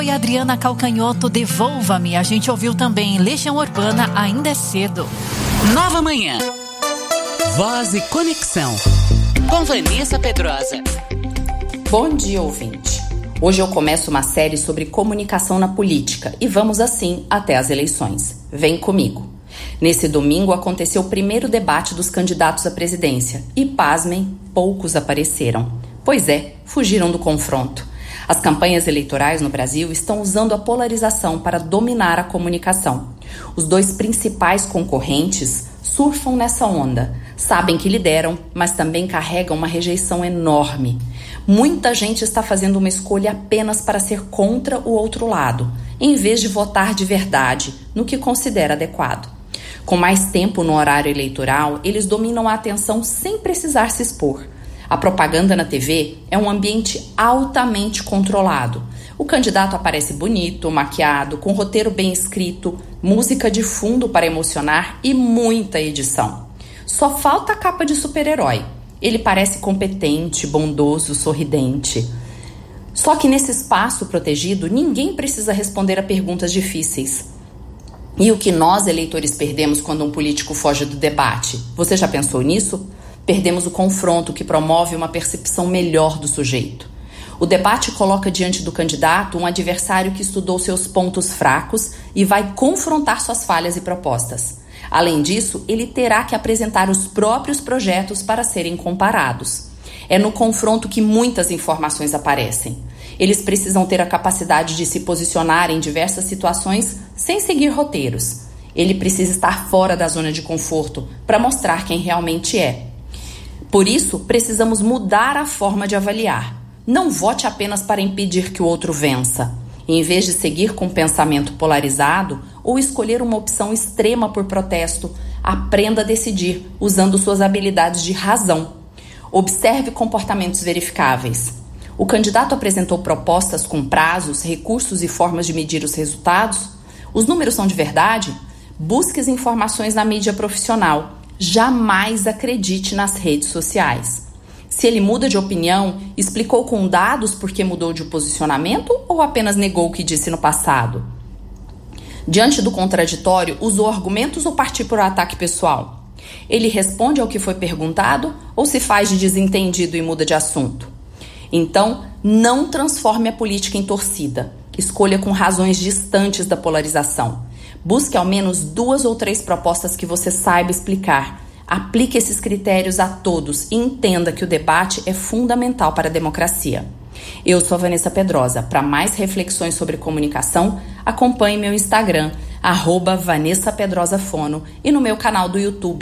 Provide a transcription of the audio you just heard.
E Adriana Calcanhoto, Devolva-me. A gente ouviu também Legião Urbana, Ainda é Cedo. Nova Manhã. Voz e Conexão. Com Vanessa Pedrosa. Bom dia, ouvinte. Hoje eu começo uma série sobre comunicação na política e vamos assim até as eleições. Vem comigo. Nesse domingo aconteceu o primeiro debate dos candidatos à presidência e, pasmem, poucos apareceram. Pois é, fugiram do confronto. As campanhas eleitorais no Brasil estão usando a polarização para dominar a comunicação. Os dois principais concorrentes surfam nessa onda. Sabem que lideram, mas também carregam uma rejeição enorme. Muita gente está fazendo uma escolha apenas para ser contra o outro lado, em vez de votar de verdade no que considera adequado. Com mais tempo no horário eleitoral, eles dominam a atenção sem precisar se expor. A propaganda na TV é um ambiente altamente controlado. O candidato aparece bonito, maquiado, com roteiro bem escrito, música de fundo para emocionar e muita edição. Só falta a capa de super-herói. Ele parece competente, bondoso, sorridente. Só que nesse espaço protegido, ninguém precisa responder a perguntas difíceis. E o que nós, eleitores, perdemos quando um político foge do debate? Você já pensou nisso? Perdemos o confronto que promove uma percepção melhor do sujeito. O debate coloca diante do candidato um adversário que estudou seus pontos fracos e vai confrontar suas falhas e propostas. Além disso, ele terá que apresentar os próprios projetos para serem comparados. É no confronto que muitas informações aparecem. Eles precisam ter a capacidade de se posicionar em diversas situações sem seguir roteiros. Ele precisa estar fora da zona de conforto para mostrar quem realmente é. Por isso, precisamos mudar a forma de avaliar. Não vote apenas para impedir que o outro vença. Em vez de seguir com um pensamento polarizado ou escolher uma opção extrema por protesto, aprenda a decidir usando suas habilidades de razão. Observe comportamentos verificáveis. O candidato apresentou propostas com prazos, recursos e formas de medir os resultados? Os números são de verdade? Busque as informações na mídia profissional. Jamais acredite nas redes sociais. Se ele muda de opinião, explicou com dados por que mudou de posicionamento ou apenas negou o que disse no passado? Diante do contraditório, usou argumentos ou partiu por um ataque pessoal? Ele responde ao que foi perguntado ou se faz de desentendido e muda de assunto? Então, não transforme a política em torcida. Escolha com razões distantes da polarização. Busque ao menos 2 ou 3 propostas que você saiba explicar. Aplique esses critérios a todos e entenda que o debate é fundamental para a democracia. Eu sou a Vanessa Pedrosa. Para mais reflexões sobre comunicação, acompanhe meu Instagram, @VanessaPedrosaFono, e no meu canal do YouTube,